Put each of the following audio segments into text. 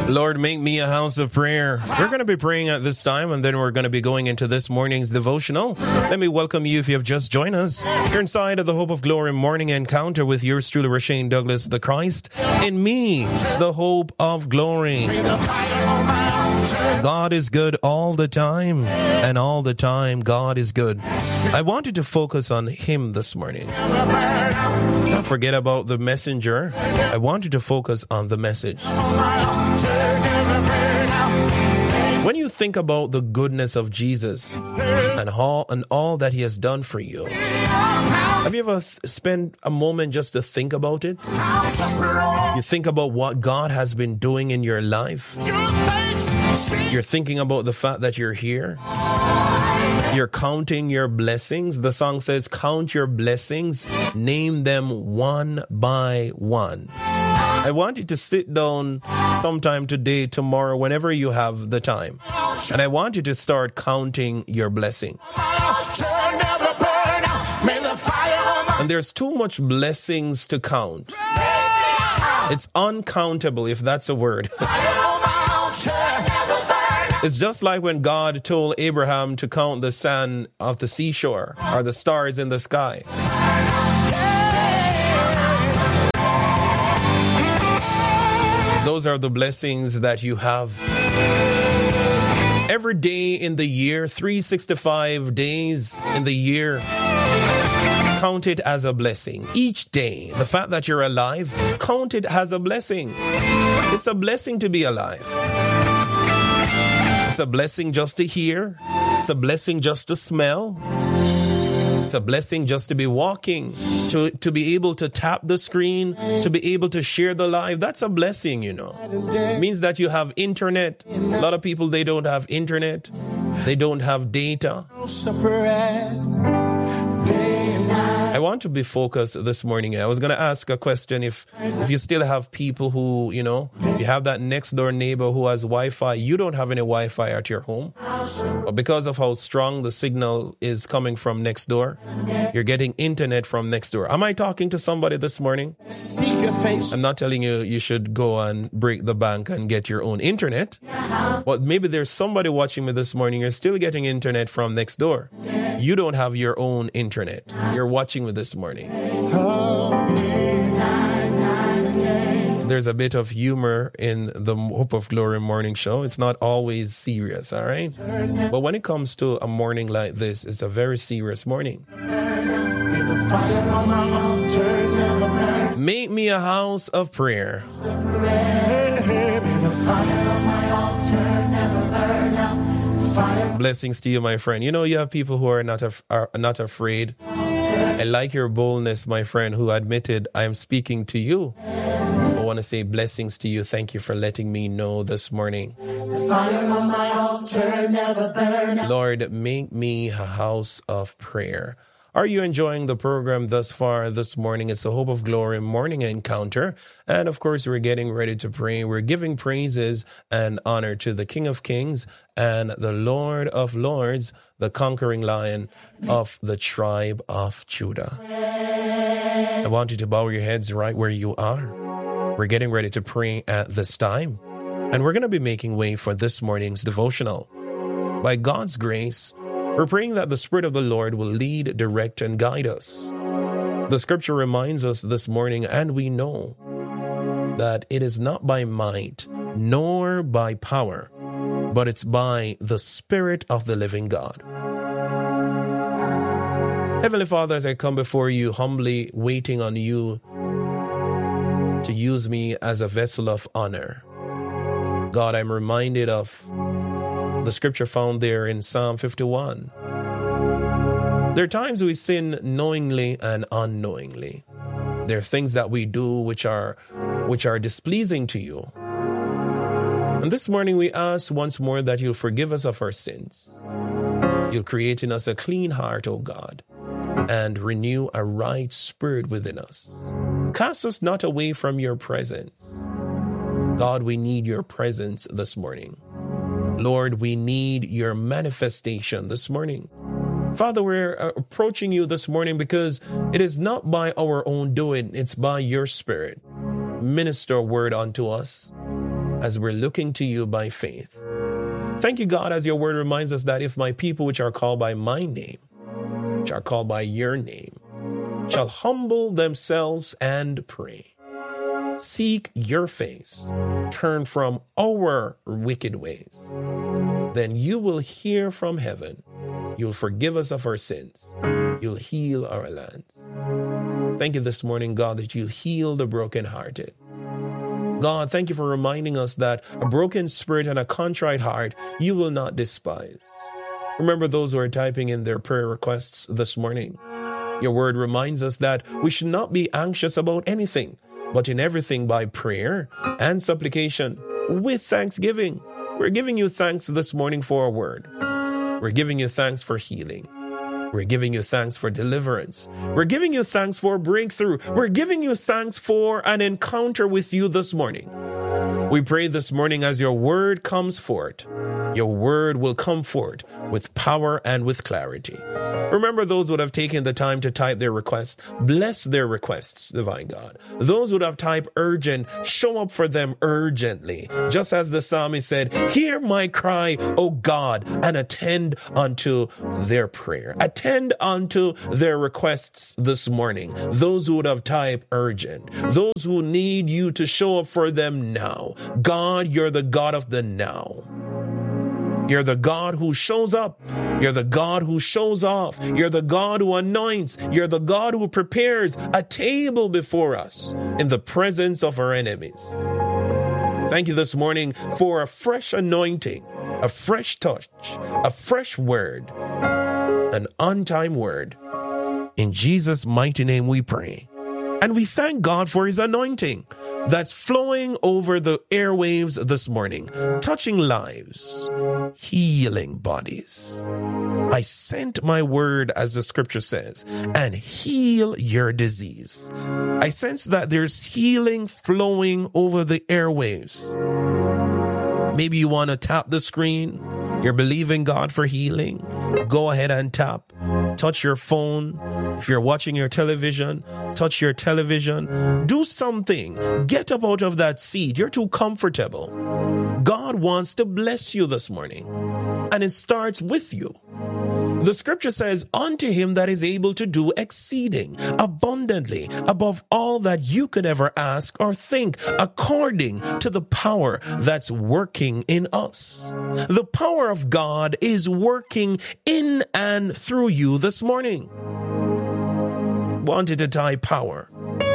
Lord, make me a house of prayer. We're going to be praying at this time, and then we're going to be going into this morning's devotional. Let me welcome you if you have just joined us. You're inside of the Hope of Glory Morning Encounter with yours truly, Rashane Douglas, the Christ, in me, the Hope of Glory. God is good all the time, and all the time God is good. I wanted to focus on Him this morning. Don't forget about the messenger. I wanted to focus on the message. When you think about the goodness of Jesus and all that He has done for you, have you ever spent a moment just to think about it? You think about what God has been doing in your life. You're thinking about the fact that you're here. You're counting your blessings. The song says, count your blessings, name them one by one. I want you to sit down sometime today, tomorrow, whenever you have the time. And I want you to start counting your blessings. And there's too much blessings to count. It's uncountable, if that's a word. It's just like when God told Abraham to count the sand of the seashore or the stars in the sky. Those are the blessings that you have. Every day in the year, 365 days in the year, count it as a blessing. Each day, the fact that you're alive, count it as a blessing. It's a blessing to be alive. It's a blessing just to hear. It's a blessing just to smell. It's a blessing just to be walking, to be able to tap the screen, to be able to share the live. That's a blessing, you know. It means that you have internet. A lot of people, they don't have internet. They don't have data. I want to be focused this morning. I was going to ask a question if you still have people who, you know, you have that next door neighbor who has Wi-Fi. You don't have any Wi-Fi at your home. But because of how strong the signal is coming from next door, you're getting internet from next door. Am I talking to somebody this morning? I'm not telling you you should go and break the bank and get your own internet. But maybe there's somebody watching me this morning. You're still getting internet from next door. You don't have your own internet. You're watching me this morning. There's a bit of humor in the Hope of Glory morning show. It's not always serious, all right? But when it comes to a morning like this, it's a very serious morning. Make me a house of prayer. Blessings to you, my friend. You know, you have people who are not afraid. I like your boldness, my friend, who admitted I am speaking to you. I want to say blessings to you. Thank you for letting me know this morning. Lord, make me a house of prayer. Are you enjoying the program thus far this morning? It's the Hope of Glory Morning Encounter. And of course, we're getting ready to pray. We're giving praises and honor to the King of Kings and the Lord of Lords, the conquering Lion of the tribe of Judah. I want you to bow your heads right where you are. We're getting ready to pray at this time. And we're going to be making way for this morning's devotional. By God's grace, we're praying that the Spirit of the Lord will lead, direct, and guide us. The scripture reminds us this morning, and we know that it is not by might nor by power, but it's by the Spirit of the living God. Heavenly Father, as I come before you, humbly waiting on you to use me as a vessel of honor. God, I'm reminded of the scripture found there in Psalm 51. There are times we sin knowingly and unknowingly. There are things that we do which are displeasing to you. And this morning we ask once more that you'll forgive us of our sins. You'll create in us a clean heart, O God, and renew a right spirit within us. Cast us not away from your presence. God, we need your presence this morning. Lord, we need your manifestation this morning. Father, we're approaching you this morning because it is not by our own doing, it's by your Spirit. Minister a word unto us. as we're looking to you by faith. Thank you, God, as your word reminds us that if my people which are called by my name, which are called by your name, shall humble themselves and pray, seek your face, turn from our wicked ways, then you will hear from heaven. You'll forgive us of our sins. You'll heal our lands. Thank you this morning, God, that you'll heal the brokenhearted. God, thank you for reminding us that a broken spirit and a contrite heart you will not despise. Remember those who are typing in their prayer requests this morning. Your word reminds us that we should not be anxious about anything, but in everything by prayer and supplication with thanksgiving. We're giving you thanks this morning for our word. We're giving you thanks for healing. We're giving you thanks for deliverance. We're giving you thanks for breakthrough. We're giving you thanks for an encounter with you this morning. We pray this morning as your word comes forth, your word will come forth with power and with clarity. Remember those who would have taken the time to type their requests. Bless their requests, divine God. Those who would have typed urgent, show up for them urgently. Just as the psalmist said, hear my cry, O God, and attend unto their prayer. Attend unto their requests this morning. Those who would have typed urgent. Those who need you to show up for them now. God, you're the God of the now. You're the God who shows up. You're the God who shows off. You're the God who anoints. You're the God who prepares a table before us in the presence of our enemies. Thank you this morning for a fresh anointing, a fresh touch, a fresh word, an on-time word. In Jesus' mighty name we pray. And we thank God for his anointing that's flowing over the airwaves this morning, touching lives, healing bodies. I sent my word, as the scripture says, and heal your disease. I sense that there's healing flowing over the airwaves. Maybe you want to tap the screen. You're believing God for healing. Go ahead and tap. Touch your phone. If you're watching your television, touch your television. Do something. Get up out of that seat. You're too comfortable. God wants to bless you this morning. And it starts with you. The scripture says, unto him that is able to do exceeding abundantly above all that you could ever ask or think, according to the power that's working in us. The power of God is working in and through you this morning. Wanted to type power.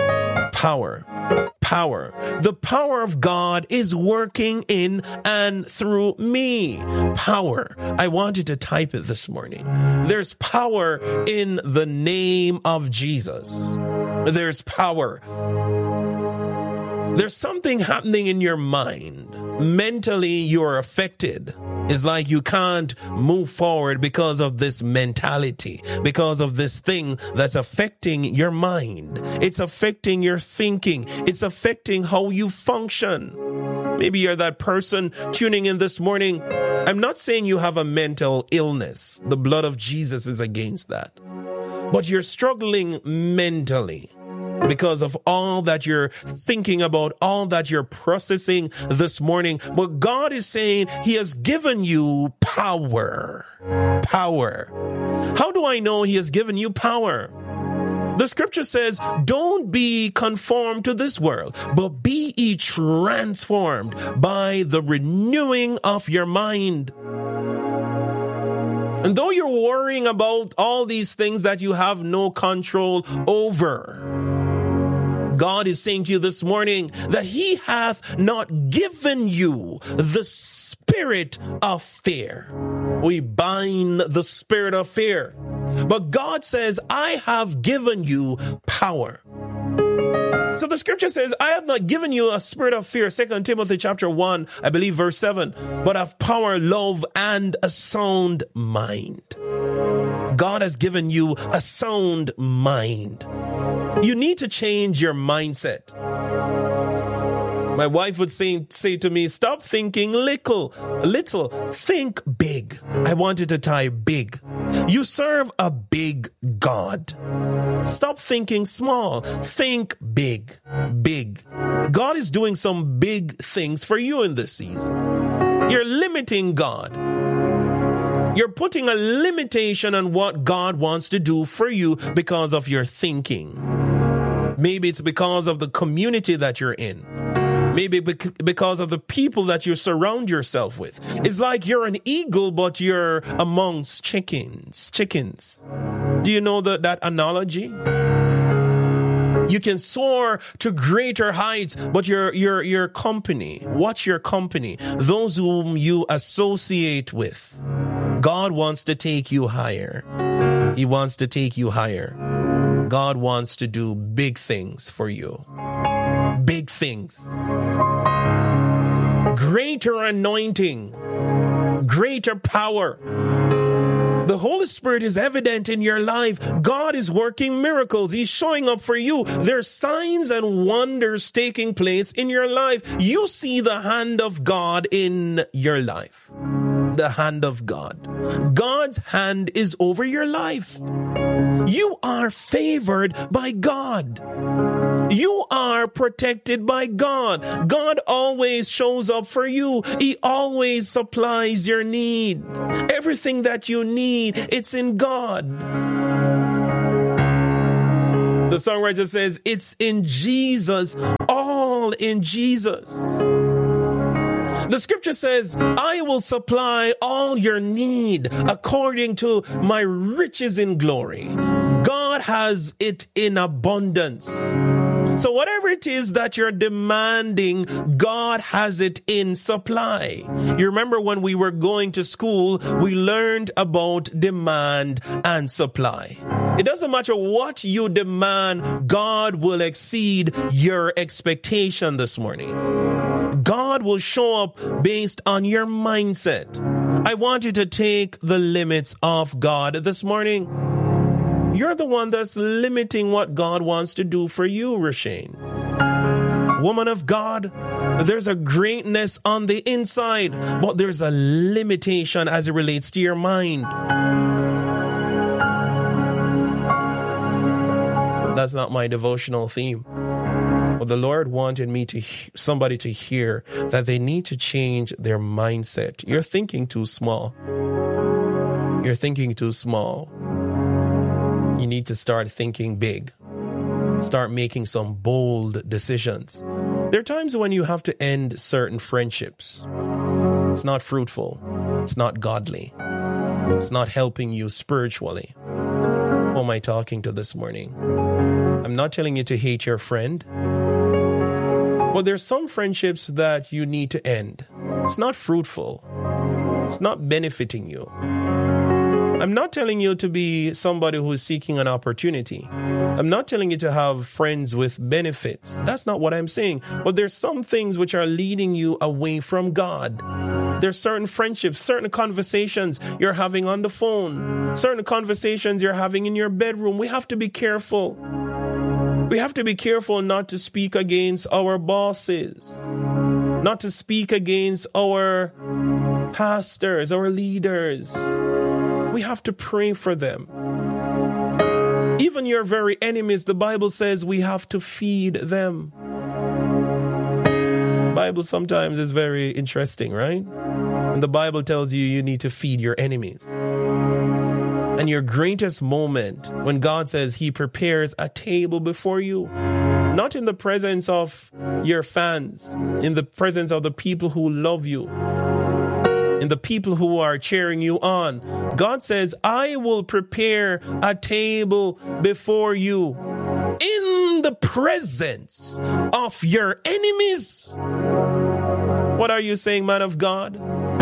Power. Power. The power of God is working in and through me. Power. I wanted to type it this morning. There's power in the name of Jesus. There's power. There's something happening in your mind. Mentally, you're affected. It's like you can't move forward because of this mentality, because of this thing that's affecting your mind. It's affecting your thinking. It's affecting how you function. Maybe you're that person tuning in this morning. I'm not saying you have a mental illness. The blood of Jesus is against that. But you're struggling mentally because of all that you're thinking about, all that you're processing this morning. But God is saying he has given you power. Power. How do I know he has given you power? The scripture says, don't be conformed to this world, but be ye transformed by the renewing of your mind. And though you're worrying about all these things that you have no control over, God is saying to you this morning that he hath not given you the spirit of fear. We bind the spirit of fear. But God says, I have given you power. So the scripture says, I have not given you a spirit of fear. 2 Timothy chapter 1, I believe verse 7, but of power, love, and a sound mind. God has given you a sound mind. You need to change your mindset. My wife would say to me, stop thinking little, think big. I wanted to type big. You serve a big God. Stop thinking small, think big, big. God is doing some big things for you in this season. You're limiting God. You're putting a limitation on what God wants to do for you because of your thinking. Maybe it's because of the community that you're in. Maybe because of the people that you surround yourself with. It's like you're an eagle, but you're amongst chickens. Do you know that analogy? You can soar to greater heights, but your company, watch your company, those whom you associate with. God wants to take you higher. He wants to take you higher. God wants to do big things for you. Big things. Greater anointing. Greater power. The Holy Spirit is evident in your life. God is working miracles. He's showing up for you. There's signs and wonders taking place in your life. You see the hand of God in your life. The hand of God. God's hand is over your life. You are favored by God. You are protected by God. God always shows up for you. He always supplies your need. Everything that you need, it's in God. The songwriter says, it's in Jesus, all in Jesus. The scripture says, I will supply all your need according to my riches in glory. God has it in abundance. So whatever it is that you're demanding, God has it in supply. You remember when we were going to school, we learned about demand and supply. It doesn't matter what you demand, God will exceed your expectation this morning. God will show up based on your mindset. I want you to take the limits off God this morning. You're the one that's limiting what God wants to do for you, Rashane. Woman of God, there's a greatness on the inside, but there's a limitation as it relates to your mind. That's not my devotional theme. But the Lord wanted me somebody to hear that they need to change their mindset. You're thinking too small. You're thinking too small. You need to start thinking big. Start making some bold decisions. There are times when you have to end certain friendships. It's not fruitful. It's not godly. It's not helping you spiritually. Who am I talking to this morning? I'm not telling you to hate your friend. But there's some friendships that you need to end. It's not fruitful. It's not benefiting you. I'm not telling you to be somebody who is seeking an opportunity. I'm not telling you to have friends with benefits. That's not what I'm saying. But there's some things which are leading you away from God. There's certain friendships, certain conversations you're having on the phone, certain conversations you're having in your bedroom. We have to be careful. We have to be careful not to speak against our bosses, not to speak against our pastors, our leaders. We have to pray for them. Even your very enemies, the Bible says we have to feed them. The Bible sometimes is very interesting, right? And the Bible tells you you need to feed your enemies. And your greatest moment when God says he prepares a table before you, not in the presence of your fans, in the presence of the people who love you, in the people who are cheering you on. God says, I will prepare a table before you in the presence of your enemies. What are you saying, man of God?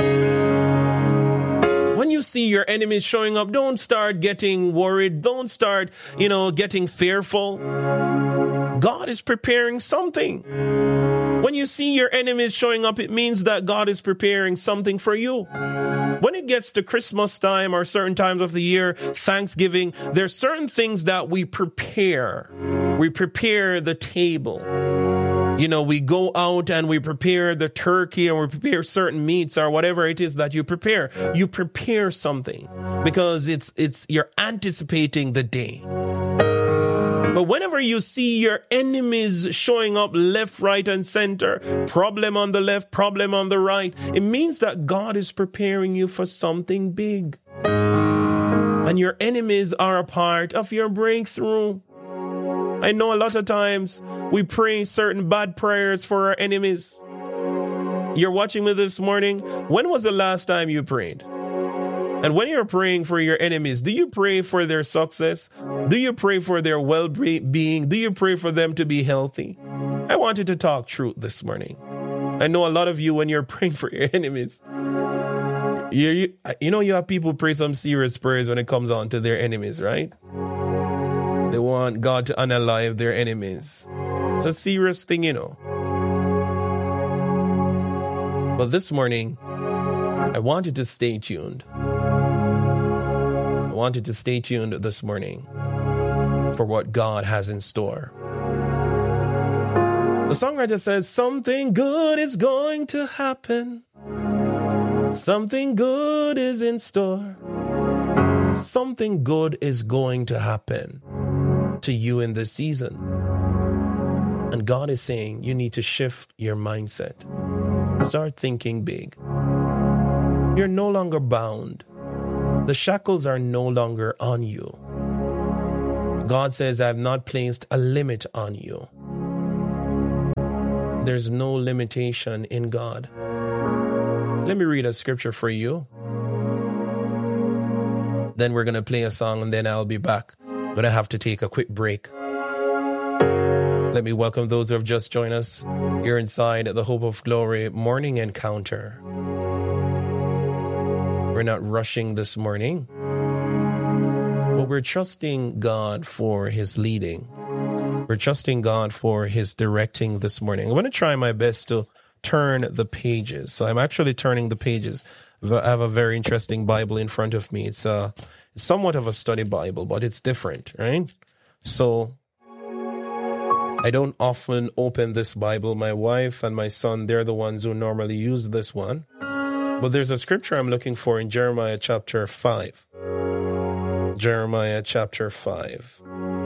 When you see your enemies showing up, don't start getting worried. Don't start, getting fearful. God is preparing something. When you see your enemies showing up, it means that God is preparing something for you. When it gets to Christmas time or certain times of the year, Thanksgiving, there's certain things that we prepare. We prepare the table. You know, we go out and we prepare the turkey and we prepare certain meats or whatever it is that you prepare. You prepare something because you're anticipating the day. But whenever you see your enemies showing up left, right, and center, problem on the left, problem on the right, it means that God is preparing you for something big. And your enemies are a part of your breakthrough. I know a lot of times we pray certain bad prayers for our enemies. You're watching me this morning. When was the last time you prayed? And when you're praying for your enemies, do you pray for their success? Do you pray for their well-being? Do you pray for them to be healthy? I wanted to talk truth this morning. I know a lot of you, when you're praying for your enemies, you have people pray some serious prayers when it comes on to their enemies, right? They want God to unalive their enemies. It's a serious thing, you know. But this morning, I wanted to stay tuned. I wanted to stay tuned this morning for what God has in store. The songwriter says, something good is going to happen. Something good is in store. Something good is going to happen to you in this season. And God is saying you need to shift your mindset. Start thinking big. You're no longer bound. The shackles are no longer on you. God says, I have not placed a limit on you. There's no limitation in God. Let me read a scripture for you. Then we're going to play a song and then I'll be back. I'm going to have to take a quick break. Let me welcome those who have just joined us here inside the Hope of Glory Morning Encounter. We're not rushing this morning, but we're trusting God for His leading. We're trusting God for His directing this morning. I'm going to try my best to turn the pages. So I'm actually turning the pages. I have a very interesting Bible in front of me. It's somewhat of a study Bible, but it's different, right? So I don't often open this Bible. My wife and my son, they're the ones who normally use this one. But there's a scripture I'm looking for in Jeremiah chapter 5. Jeremiah chapter 5.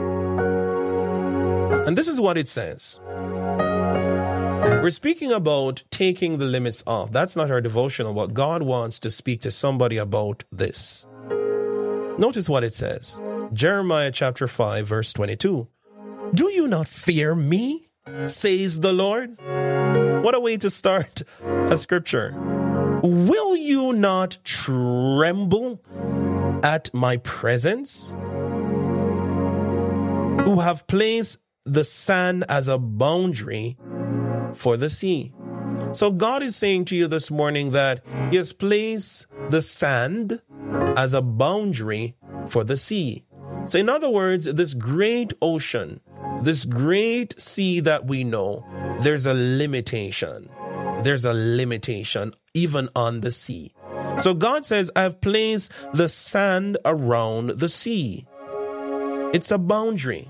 And this is what it says. We're speaking about taking the limits off. That's not our devotional, but God wants to speak to somebody about this. Notice what it says. Jeremiah chapter 5, verse 22. Do you not fear me, says the Lord? What a way to start a scripture. Will you not tremble at my presence? Who have placed the sand as a boundary for the sea. So God is saying to you this morning that He has placed the sand as a boundary for the sea. So in other words, this great ocean, this great sea that we know, there's a limitation. There's a limitation even on the sea. So God says, I've placed the sand around the sea. It's a boundary.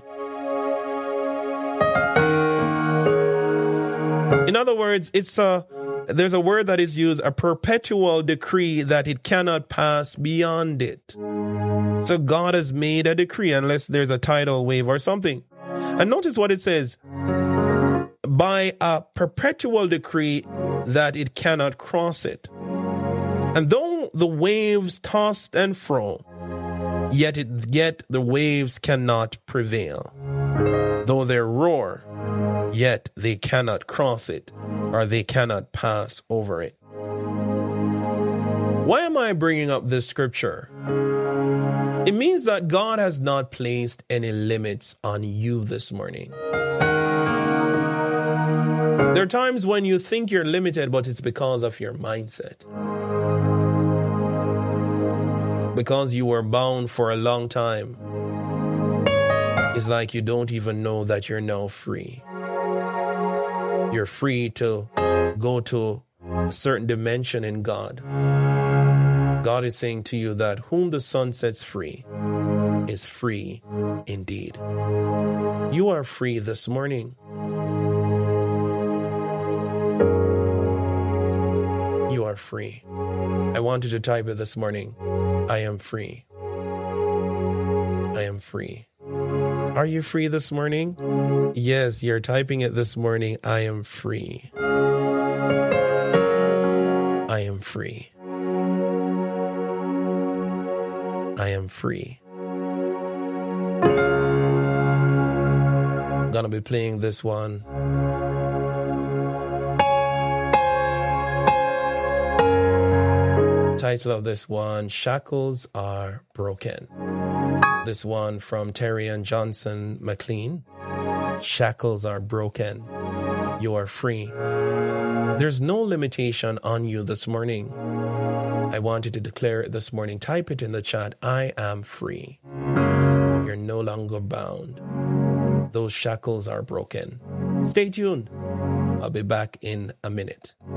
In other words, there's a word that is used, a perpetual decree that it cannot pass beyond it. So God has made a decree unless there's a tidal wave or something. And notice what it says, by a perpetual decree that it cannot cross it. And though the waves tossed and fro, yet the waves cannot prevail. Though they roar, yet they cannot cross it, or they cannot pass over it. Why am I bringing up this scripture? It means that God has not placed any limits on you this morning. There are times when you think you're limited, but it's because of your mindset. Because you were bound for a long time. It's like you don't even know that you're now free. You're free to go to a certain dimension in God. God is saying to you that whom the Son sets free is free indeed. You are free this morning. free. I want you to type it this morning. I am free. I am free. Are you free this morning? Yes, you're typing it this morning. I am free. I am free. I am free. I'm gonna be playing this one. Title of this one, Shackles Are Broken. This one from Terry and Johnson McLean. Shackles are broken. You are free. There's no limitation on you this morning. I want you to declare it this morning. Type it in the chat. I am free. You're no longer bound. Those shackles are broken. Stay tuned. I'll be back in a minute.